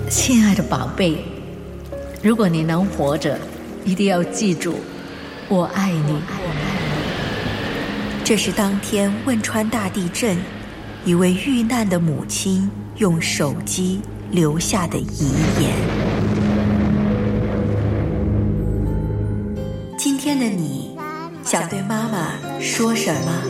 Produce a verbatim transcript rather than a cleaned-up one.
亲爱的宝贝，如果你能活着，一定要记住，我爱你。 这是当天汶川大地震，一位遇难的母亲用手机留下的遗言。今天的你想对妈妈说什么？